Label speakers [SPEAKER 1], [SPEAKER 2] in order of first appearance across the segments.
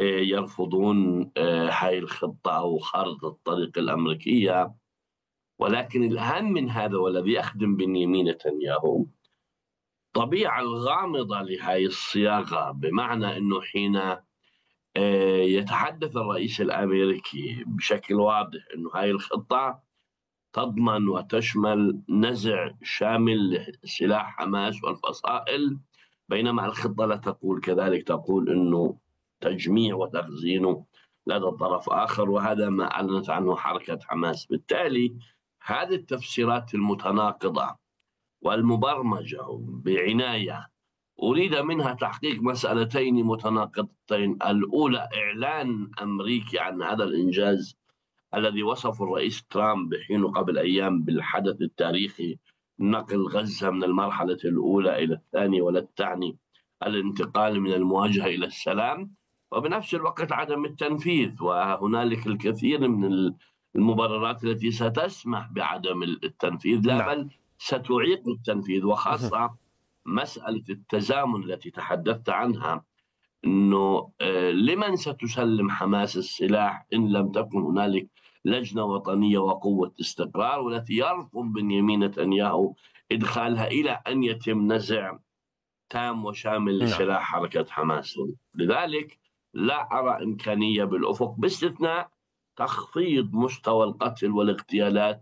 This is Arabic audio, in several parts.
[SPEAKER 1] يرفضون هاي الخطة أو خارطة الطريق الأمريكية. ولكن الأهم من هذا والذي يخدم بنيامين نتنياهو الطبيعة الغامضة لهذه الصياغة، بمعنى أنه حين يتحدث الرئيس الأمريكي بشكل واضح أنه هذه الخطة تضمن وتشمل نزع شامل لسلاح حماس والفصائل، بينما الخطة لا تقول كذلك، تقول أنه تجميع وتخزينه لدى طرف آخر، وهذا ما أعلنت عنه حركة حماس. بالتالي هذه التفسيرات المتناقضة والمبرمجة بعناية أريد منها تحقيق مسألتين متناقضتين: الأولى إعلان أمريكي عن هذا الإنجاز الذي وصفه الرئيس ترامب حين قبل أيام بالحدث التاريخي، نقل غزة من المرحلة الأولى إلى الثانية، ولا تعني الانتقال من المواجهة إلى السلام، وبنفس الوقت عدم التنفيذ. وهنالك الكثير من المبررات التي ستسمح بعدم التنفيذ، لا
[SPEAKER 2] نعم.
[SPEAKER 1] بل ستعيق التنفيذ، وخاصة مسألة التزامن التي تحدثت عنها، أنه لمن ستسلم حماس السلاح إن لم تكن هنالك لجنة وطنية وقوة استقرار، والتي يرفض بنيامين نتنياهو إدخالها إلى أن يتم نزع تام وشامل
[SPEAKER 2] نعم.
[SPEAKER 1] لسلاح حركة حماس. لذلك لا أرى إمكانية بالأفق باستثناء تخفيض مستوى القتل والاغتيالات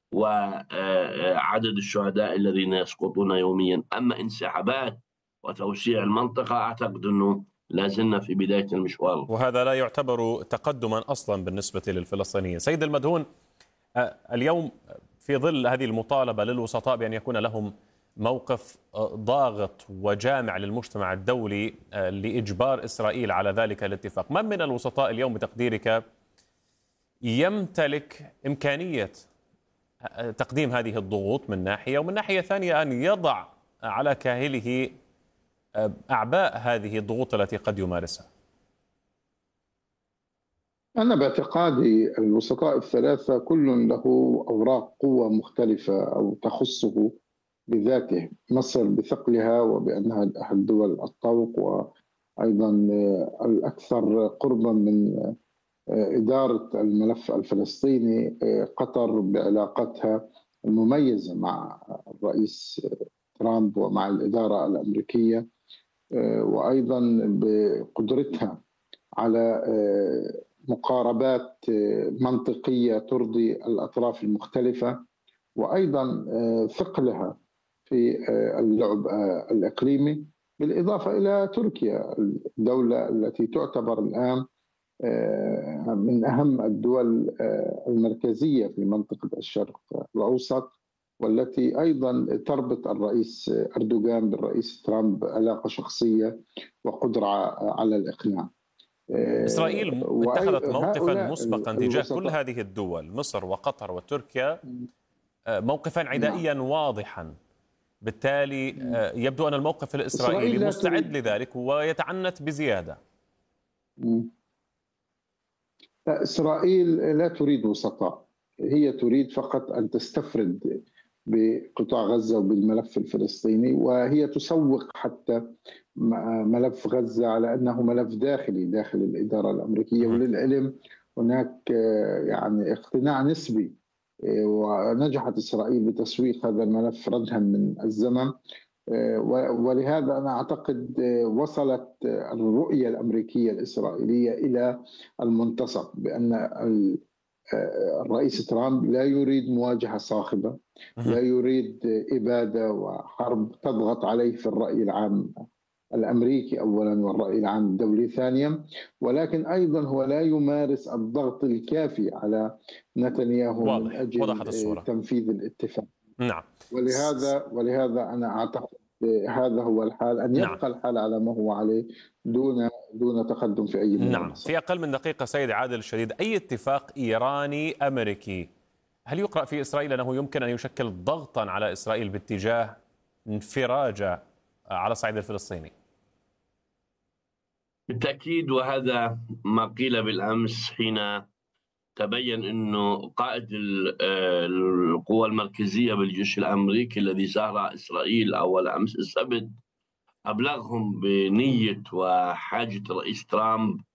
[SPEAKER 1] وعدد الشهداء الذين يسقطون يوميا. أما انسحابات وتوسيع المنطقة أعتقد أنه لازلنا في بداية المشوار،
[SPEAKER 2] وهذا لا يعتبر تقدما أصلا بالنسبة للفلسطينيين. سيد المدهون، اليوم في ظل هذه المطالبة للوسطاء بأن يكون لهم موقف ضاغط وجامع للمجتمع الدولي لإجبار إسرائيل على ذلك الاتفاق، من من الوسطاء اليوم بتقديرك يمتلك إمكانية تقديم هذه الضغوط من ناحية، ومن ناحية ثانية أن يضع على كاهله أعباء هذه الضغوط التي قد يمارسها؟
[SPEAKER 3] أنا باعتقادي الوسطاء الثلاثة كل له أوراق قوة مختلفة أو تخصه بذاته. مصر بثقلها وبأنها أحد دول الطوق وأيضا الأكثر قربا من إدارة الملف الفلسطيني، قطر بعلاقتها المميزة مع الرئيس ترامب ومع الإدارة الأمريكية، وأيضا بقدرتها على مقاربات منطقية ترضي الأطراف المختلفة، وأيضا ثقلها في اللعب الإقليمي، بالإضافة إلى تركيا، الدولة التي تعتبر الآن من أهم الدول المركزية في منطقة الشرق الأوسط، والتي أيضا تربط الرئيس أردوغان بالرئيس ترامب علاقة شخصية وقدرة على الإقناع.
[SPEAKER 2] إسرائيل اتخذت موقفا مسبقا تجاه كل هذه الدول، مصر وقطر وتركيا، موقفا عدائيا واضحا. بالتالي يبدو أن الموقف الإسرائيلي مستعد لذلك ويتعنت بزيادة.
[SPEAKER 3] إسرائيل لا تريد وسطاء، هي تريد فقط أن تستفرد بقطاع غزة وبالملف الفلسطيني، وهي تسوق حتى ملف غزة على أنه ملف داخلي داخل الإدارة الأمريكية. وللعلم هناك يعني اقتناع نسبي، ونجحت إسرائيل بتسويق هذا الملف ردها من الزمن، ولهذا أنا أعتقد وصلت الرؤية الأمريكية الإسرائيلية إلى المنتصف، بأن الرئيس ترامب لا يريد مواجهة صاخبة، لا يريد إبادة وحرب تضغط عليه في الرأي العام الأمريكي أولا والرأي العام الدولي ثانيا، ولكن أيضا هو لا يمارس الضغط الكافي على نتنياهو من أجل تنفيذ الاتفاق.
[SPEAKER 2] نعم.
[SPEAKER 3] ولهذا أنا أعتقد هذا هو الحال، أن يبقى الحال على ما هو عليه دون تقدم في أي ملامس.
[SPEAKER 2] نعم. في أقل من دقيقة سيد عادل الشديد، أي اتفاق إيراني أمريكي هل يقرأ في إسرائيل أنه يمكن أن يشكل ضغطا على إسرائيل باتجاه انفراجة على الصعيد الفلسطيني؟
[SPEAKER 1] بالتأكيد، وهذا ما قيل بالأمس حين تبين أنه قائد القوى المركزية بالجيش الأمريكي الذي زار إسرائيل أول أمس السبت أبلغهم بنية وحاجة الرئيس ترامب